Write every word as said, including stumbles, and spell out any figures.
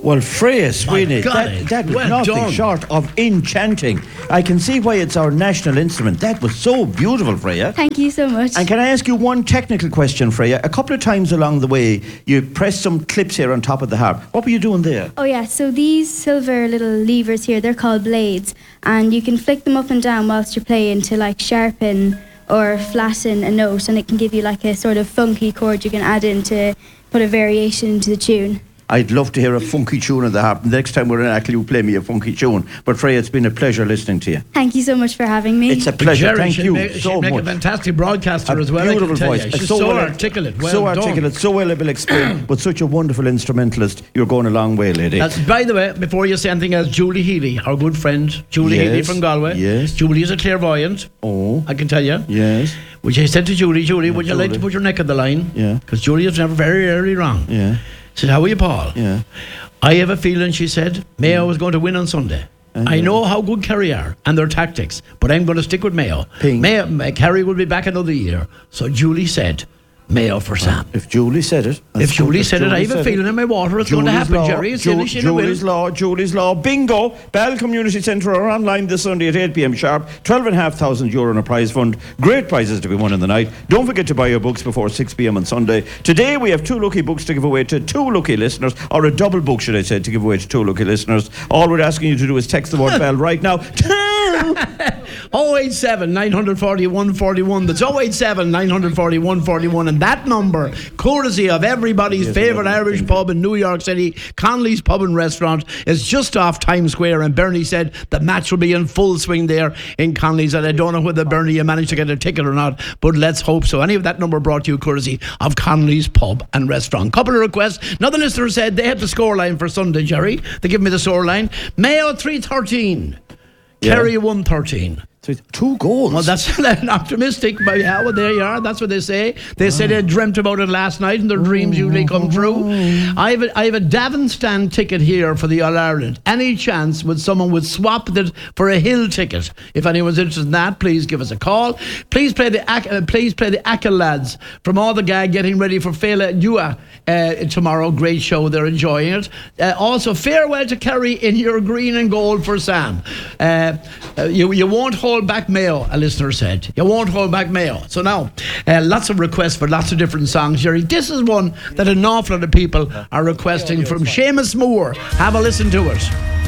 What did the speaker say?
Well, Freya Sweeney, that, that was well nothing done. short of enchanting. I can see why it's our national instrument. That was so beautiful, Freya. Thank you so much. And can I ask you one technical question, Freya? A couple of times along the way, you pressed some clips here on top of the harp. What were you doing there? Oh yeah, so these silver little levers here, they're called blades, and you can flick them up and down whilst you're playing to like sharpen or flatten a note, and it can give you like a sort of funky chord you can add in to put a variation into the tune. I'd love to hear a funky tune on the harp. Next time we're in Ackle, you play me a funky tune. But Freya, it's been a pleasure listening to you. Thank you so much for having me. It's a pleasure. Jerry, Thank she'd you make, so she'd make much. a fantastic broadcaster A as well. beautiful I can tell voice. You. Uh, She's so so, well- articulate. Well so done. articulate, so well able explained, but such a wonderful instrumentalist. You're going a long way, lady. That's, by the way, before you say anything else, Julie Healy, our good friend, Julie Yes, Healy from Galway. yes. Julie is a clairvoyant. Oh. I can tell you. Yes. Which I said to Julie, Julie, would you like Julie. to put your neck on the line? Yeah. Because Julie is never very early wrong. Yeah. Said, how are you, Paul? Yeah. I have a feeling, she said, Mayo is going to win on Sunday. I know how good Kerry are and their tactics, but I'm going to stick with Mayo. Ping. Mayo uh, Kerry will be back another year. So Julie said, Mayo for Sam. If Julie said it. If Julie said it, I have Julie a said feeling it. in my water it's going to Julie's happen, Law, Jerry. It's Ju- silly, she will. Julie's Law, Julie's Law, bingo! Ball Community Centre are online this Sunday at eight p.m. sharp. twelve and a half thousand euro in a prize fund. Great prizes to be won in the night. Don't forget to buy your books before six p.m. on Sunday. Today we have two lucky books to give away to two lucky listeners, or a double book, should I say, to give away to two lucky listeners. All we're asking you to do is text the word bell right now. oh eight seven, nine four oh, one four one. That's oh eight seven, nine four oh, one four one. And that number, courtesy of everybody's Yes, favourite another Irish thing. pub in New York City, Connolly's Pub and Restaurant, is just off Times Square. And Bernie said the match will be in full swing there in Connolly's. And I don't know whether, Bernie, you managed to get a ticket or not, but let's hope so. Any of that number brought to you courtesy of Connolly's Pub and Restaurant. Couple of requests. Another listener said they had the scoreline for Sunday, Jerry. They give me the scoreline. Mayo three thirteen. Yeah. Kerry one thirteen. So it's two goals. Well, that's optimistic, but yeah, well, there you are. That's what they say. They say they dreamt about it last night, and their dreams usually come true. I have a, I have a Davin stand ticket here for the All Ireland. Any chance would someone would swap it for a Hill ticket? If anyone's interested in that, please give us a call. Please play the Ac- uh, please play the Ackle lads from all the gag getting ready for Fela Dua uh, tomorrow. Great show, they're enjoying it. Uh, also, farewell to Kerry in your green and gold for Sam. Uh, uh, you you won't hold back Mayo, a listener said. You won't hold back Mayo. So now, uh, lots of requests for lots of different songs, Jerry. This is one that an awful lot of people are requesting from Seamus Moore. Have a listen to it.